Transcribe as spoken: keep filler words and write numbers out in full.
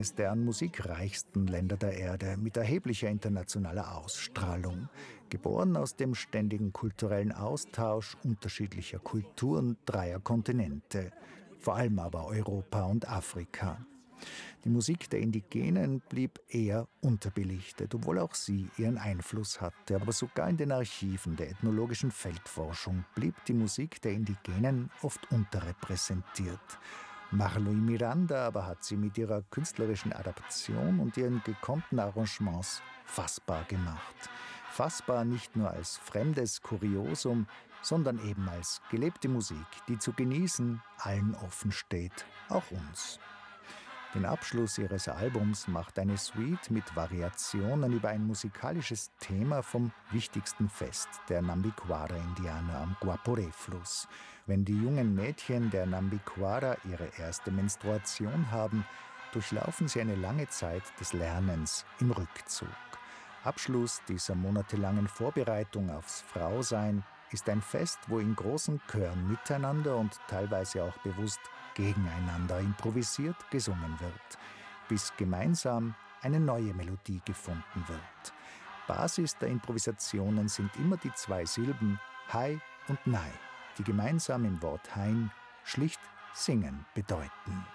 Eines der an Musik reichsten Länder der Erde mit erheblicher internationaler Ausstrahlung, geboren aus dem ständigen kulturellen Austausch unterschiedlicher Kulturen dreier Kontinente, vor allem aber Europa und Afrika. Die Musik der Indigenen blieb eher unterbelichtet, obwohl auch sie ihren Einfluss hatte. Aber sogar in den Archiven der ethnologischen Feldforschung blieb die Musik der Indigenen oft unterrepräsentiert. Marlui Miranda aber hat sie mit ihrer künstlerischen Adaption und ihren gekonnten Arrangements fassbar gemacht. Fassbar nicht nur als fremdes Kuriosum, sondern eben als gelebte Musik, die zu genießen allen offen steht, auch uns. Den Abschluss ihres Albums macht eine Suite mit Variationen über ein musikalisches Thema vom wichtigsten Fest der Nambiquara-Indianer am Guaporé-Fluss. Wenn die jungen Mädchen der Nambiquara ihre erste Menstruation haben, durchlaufen sie eine lange Zeit des Lernens im Rückzug. Abschluss dieser monatelangen Vorbereitung aufs Frausein ist ein Fest, wo in großen Chören miteinander und teilweise auch bewusst gegeneinander improvisiert gesungen wird, bis gemeinsam eine neue Melodie gefunden wird. Basis der Improvisationen sind immer die zwei Silben Hai und Nai, die gemeinsam im Wort Hain schlicht singen bedeuten.